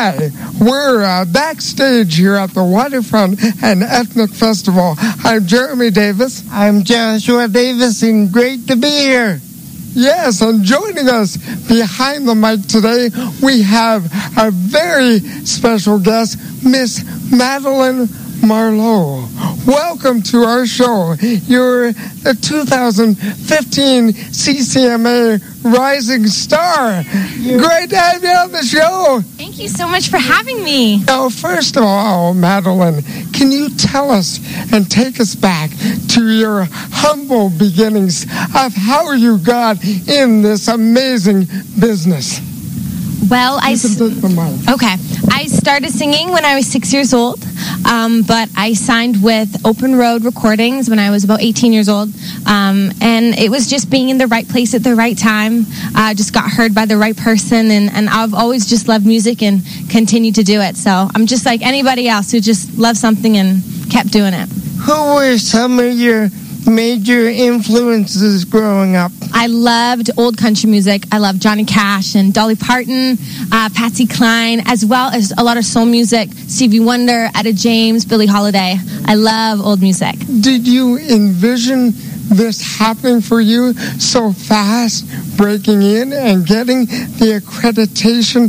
Hi, we're backstage here at the Waterfront and Ethnic Festival. I'm Jeremy Davis. I'm Joshua Davis, and great to be here. Yes, and joining us behind the mic today, we have a very special guest, Miss Madeline Marlowe. Welcome to our show. You're the 2015 CCMA Rising Star. Great to have you on the show. Thank you so much for having me. Now, first of all, Madeline, can you tell us and take us back to your humble beginnings of how you got in this amazing business? Well, I started singing when I was 6 years old, but I signed with Open Road Recordings when I was about 18 years old, and it was just being in the right place at the right time. I just got heard by the right person, and I've always just loved music and continued to do it. So I'm just like anybody else who just loves something and kept doing it. Who were some of your major influences growing up? I loved old country music. I loved Johnny Cash and Dolly Parton, Patsy Cline, as well as a lot of soul music, Stevie Wonder, Etta James, Billie Holiday. I love old music. Did you envision this happening for you so fast, breaking in and getting the accreditation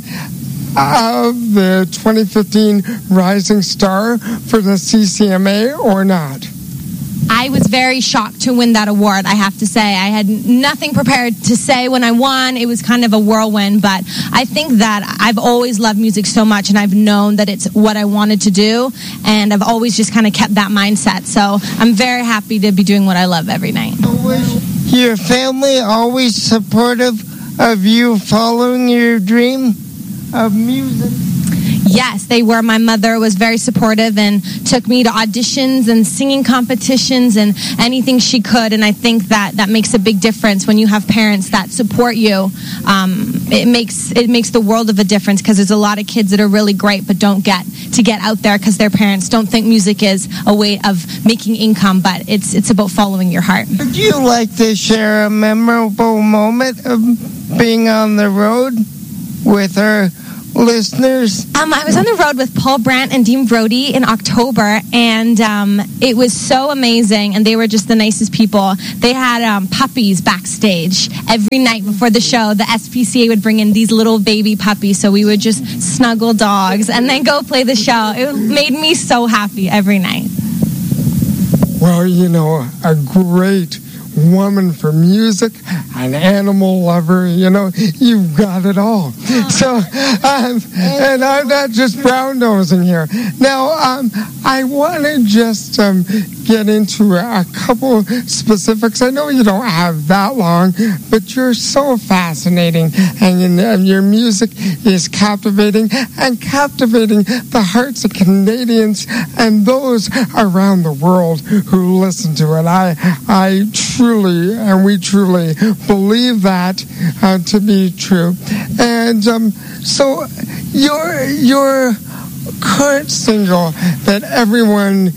of the 2015 Rising Star for the CCMA or not? I was very shocked to win that award, I have to say. I had nothing prepared to say when I won. It was kind of a whirlwind, but I think that I've always loved music so much, and I've known that it's what I wanted to do, and I've always just kind of kept that mindset. So I'm very happy to be doing what I love every night. Was your family always supportive of you following your dream of music? Yes, they were. My mother was very supportive and took me to auditions and singing competitions and anything she could. And I think that makes a big difference when you have parents that support you. It makes the world of a difference, because there's a lot of kids that are really great but don't get to get out there because their parents don't think music is a way of making income, but it's about following your heart. Would you like to share a memorable moment of being on the road with our listeners? I was on the road with Paul Brandt and Dean Brody in October, and it was so amazing, and they were just the nicest people. They had puppies backstage. Every night before the show, the SPCA would bring in these little baby puppies, so we would just snuggle dogs and then go play the show. It made me so happy every night. Well, you know, a great woman for music, an animal lover, you know, you've got it all. So, and I'm not just brown nosing here. Now, I want to just get into a couple specifics. I know you don't have that long, but you're so fascinating, and your music is captivating the hearts of Canadians and those around the world who listen to it. I truly, and we truly believe that to be true. And so your current single that everyone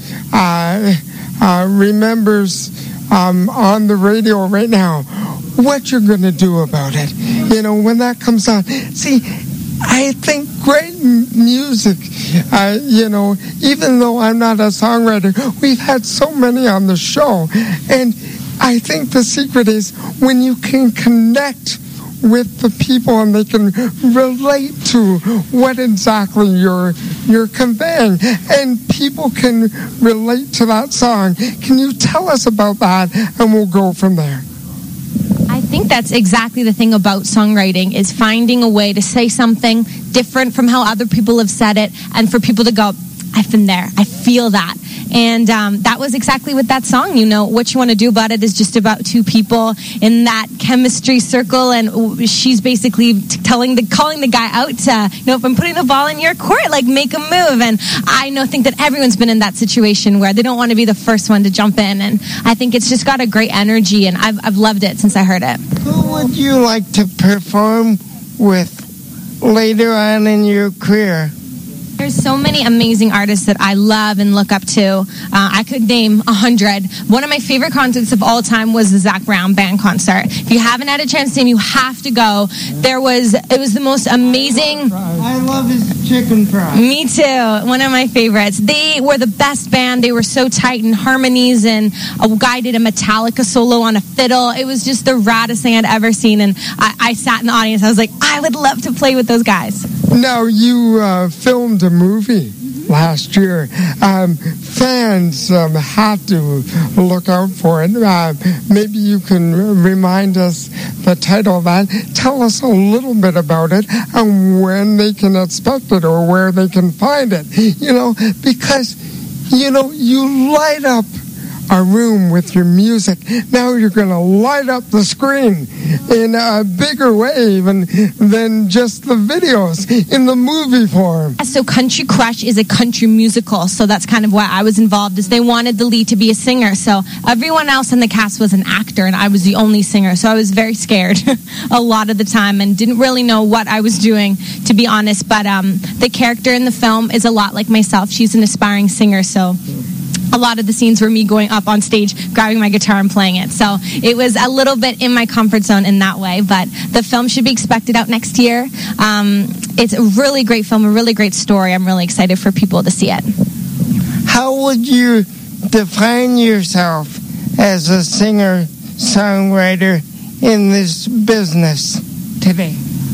remembers on the radio right now, what you're going to do about it, you know, when that comes on. See, I think great music, you know, even though I'm not a songwriter, we've had so many on the show, and I think the secret is when you can connect with the people and they can relate to what exactly you're conveying, and people can relate to that song. Can you tell us about that, and we'll go from there? I think that's exactly the thing about songwriting, is finding a way to say something different from how other people have said it, and for people to go, I've been there, I feel that. And that was exactly what that song, you know, what you want to do about it is just about two people in that chemistry circle, and she's basically calling the guy out to, you know, if I'm putting the ball in your court, like, make a move. And I think that everyone's been in that situation where they don't want to be the first one to jump in, and I think it's just got a great energy, and I've loved it since I heard it. Who would you like to perform with later on in your career? There's so many amazing artists that I love and look up to. I could name 100. One of my favorite concerts of all time was the Zac Brown Band concert. If you haven't had a chance to see him, you have to go. It was the most amazing. I love his chicken fries. Me too. One of my favorites. They were the best band. They were so tight in harmonies, and a guy did a Metallica solo on a fiddle. It was just the raddest thing I'd ever seen, and I sat in the audience. I was like, I would love to play with those guys. Now, you filmed a movie last year. Fans have to look out for it. Maybe you can remind us the title of that. Tell us a little bit about it and when they can expect it or where they can find it. Because, you light up a room with your music. Now you're going to light up the screen in a bigger way even than just the videos in the movie form. So Country Crush is a country musical, so that's kind of why I was involved, is they wanted the lead to be a singer. So everyone else in the cast was an actor, and I was the only singer. So I was very scared a lot of the time and didn't really know what I was doing, to be honest. But the character in the film is a lot like myself. She's an aspiring singer, so a lot of the scenes were me going up on stage, grabbing my guitar and playing it. So it was a little bit in my comfort zone in that way. But the film should be expected out next year. It's a really great film, a really great story. I'm really excited for people to see it. How would you define yourself as a singer-songwriter in this business today?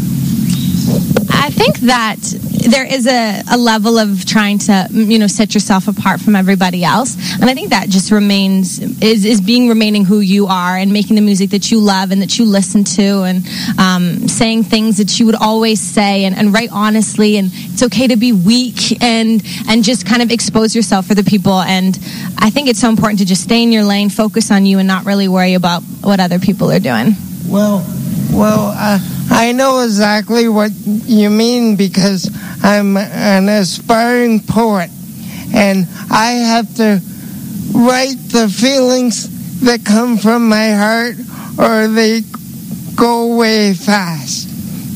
I think that there is a level of trying to, set yourself apart from everybody else. And I think that just remaining who you are and making the music that you love and that you listen to, and saying things that you would always say and write honestly. And it's okay to be weak and just kind of expose yourself for the people. And I think it's so important to just stay in your lane, focus on you, and not really worry about what other people are doing. Well, I know exactly what you mean, because I'm an aspiring poet, and I have to write the feelings that come from my heart, or they go away fast,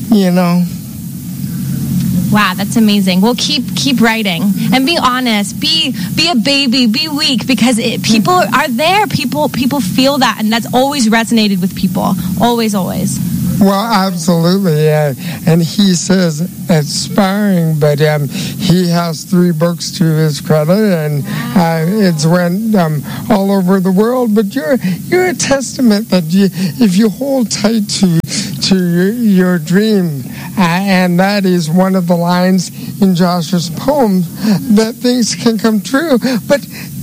Wow, that's amazing. Well, keep writing and be honest. Be a baby. Be weak, because people are there. People feel that, and that's always resonated with people. Always, always. Well, absolutely. And he says aspiring, but he has 3 books to his credit, and it's went all over the world. But you're a testament that if you hold tight to your dream, and that is one of the lines in Joshua's poem, that things can come true. But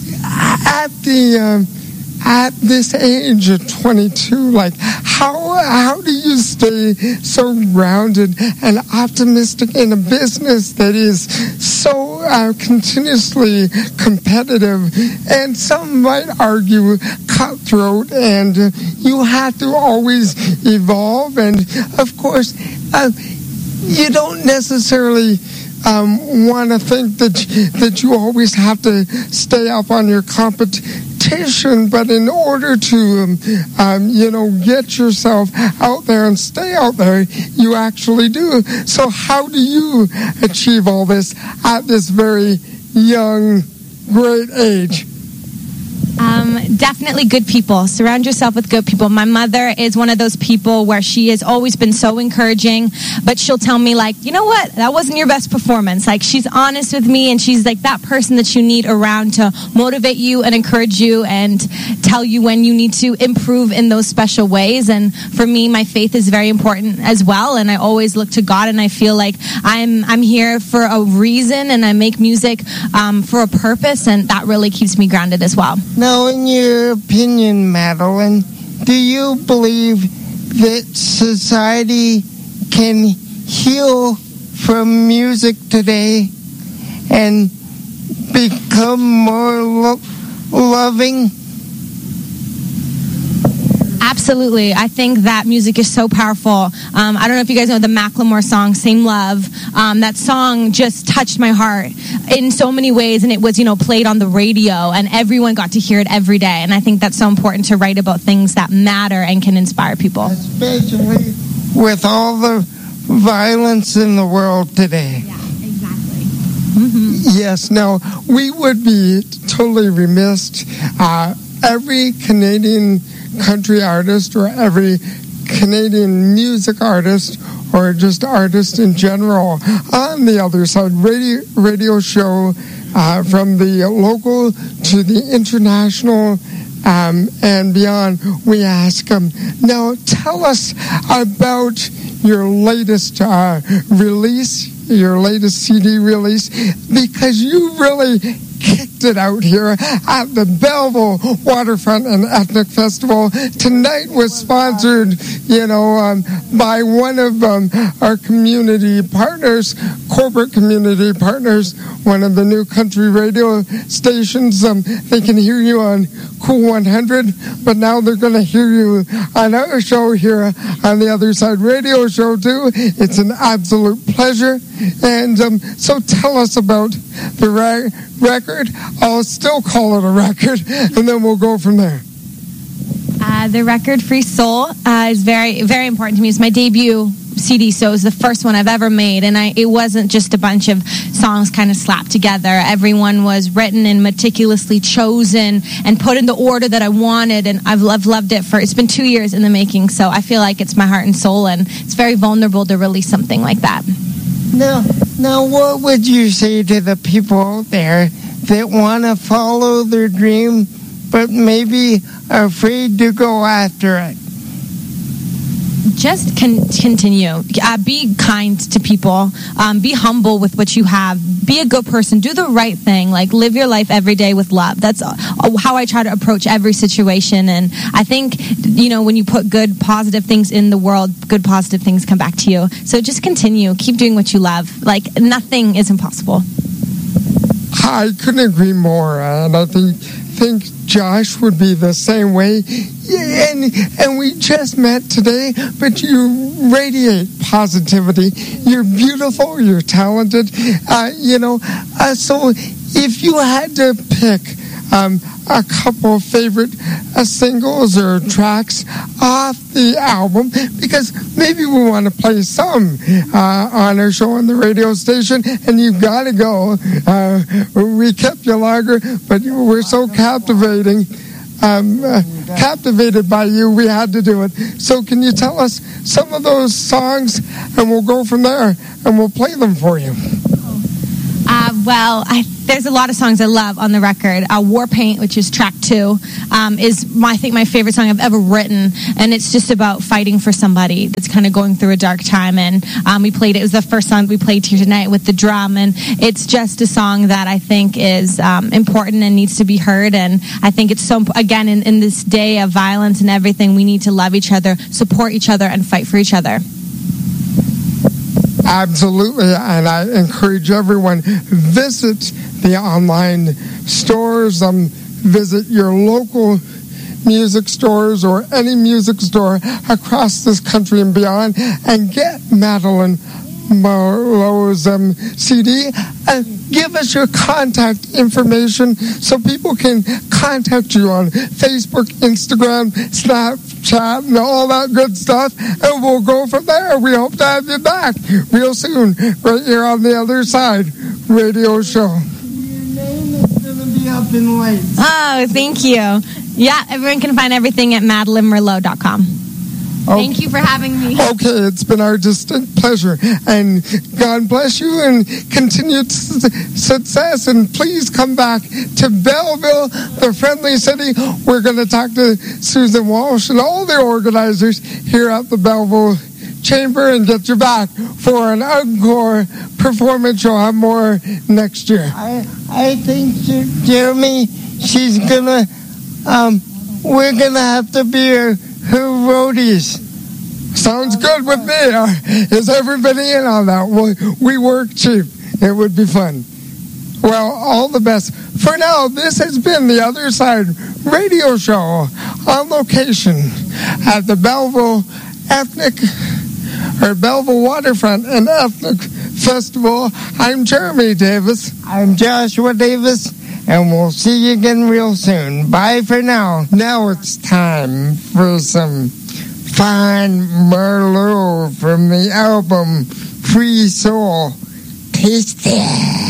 at this age of 22, how do you stay so grounded and optimistic in a business that is so continuously competitive, and some might argue cutthroat, and you have to always evolve? And of course, you don't necessarily want to think that you always have to stay up on your competition, but in order to get yourself out there and stay out there, you actually do. So how do you achieve all this at this very young, great age? Definitely good people. Surround yourself with good people. My mother is one of those people where she has always been so encouraging, but she'll tell me, you know what, that wasn't your best performance. She's honest with me, and she's that person that you need around to motivate you and encourage you and tell you when you need to improve in those special ways. And for me, my faith is very important as well, and I always look to God, and I feel like I'm here for a reason, and I make music for a purpose, and that really keeps me grounded as well. Now, in your opinion, Madeline, do you believe that society can heal from music today and become more loving? Absolutely. I think that music is so powerful. I don't know if you guys know the Macklemore song, Same Love. That song just touched my heart in so many ways, and it was, played on the radio, and everyone got to hear it every day. And I think that's so important to write about things that matter and can inspire people. Especially with all the violence in the world today. Yeah, exactly. Yes, now, we would be totally remiss. Every Canadian country artist or every Canadian music artist or just artist in general on the Other Side radio show, from the local to the international and beyond, we ask them, now tell us about your latest release, your latest CD release, because you really kicked it out here at the Belleville Waterfront and Ethnic Festival. Tonight was sponsored, by one of our community partners, corporate community partners, one of the new country radio stations. They can hear you on Cool 100, but now they're going to hear you on our show here on the Other Side radio show too. It's an absolute pleasure. And so tell us about the record. I'll still call it a record, and then we'll go from there. The record Free Soul is very, very important to me. It's my debut CD, so it was the first one I've ever made, and it wasn't just a bunch of songs kind of slapped together. Everyone was written and meticulously chosen and put in the order that I wanted, and I've loved it it's been 2 years in the making, so I feel like it's my heart and soul, and it's very vulnerable to release something like that. Now, what would you say to the people out there that want to follow their dream, but maybe are afraid to go after it? Just continue. Be kind to people. Be humble with what you have. Be a good person. Do the right thing. Live your life every day with love. That's how I try to approach every situation. And I think, when you put good, positive things in the world, good, positive things come back to you. So just continue. Keep doing what you love. Nothing is impossible. I couldn't agree more. And I think Josh would be the same way. And we just met today, but you radiate positivity. You're beautiful, you're talented. So if you had to pick a couple of favorite singles or tracks off the album, because maybe we want to play some on our show on the radio station, and you've got to go. We kept you longer, but we're so captivated by you, we had to do it. So can you tell us some of those songs, and we'll go from there, and we'll play them for you. There's a lot of songs I love on the record. War Paint, which is track 2, is I think my favorite song I've ever written, and it's just about fighting for somebody that's kind of going through a dark time. And we played it. It was the first song we played here tonight with the drum, and it's just a song that I think is important and needs to be heard. And I think it's so, again, in this day of violence and everything, we need to love each other, support each other, and fight for each other. Absolutely, and I encourage everyone, visit the online stores, visit your local music stores or any music store across this country and beyond, and get Madeline Marlowe's CD. Give us your contact information so people can contact you on Facebook, Instagram, Snapchat, and all that good stuff, and we'll go from there. We hope to have you back real soon, right here on the Other Side radio show. Your name is going to be up in lights. Oh, thank you. Yeah, everyone can find everything at MadelineMerlot.com. Thank you for having me. Okay, it's been our distinct pleasure. And God bless you and continued success. And please come back to Belleville, the friendly city. We're going to talk to Susan Walsh and all the organizers here at the Belleville Chamber and get you back for an encore performance. You'll have more next year. I think, Jeremy, she's going to, we're going to have to be her roadies. Sounds good with me. Is everybody in on that? We work cheap. It would be fun. Well, all the best. For now, this has been the Other Side radio show on location at the Belleville Belleville Waterfront and Ethnic Festival. I'm Jeremy Davis. I'm Joshua Davis. And we'll see you again real soon. Bye for now. Now it's time for some fine Merlot from the album Free Soul. Taste it.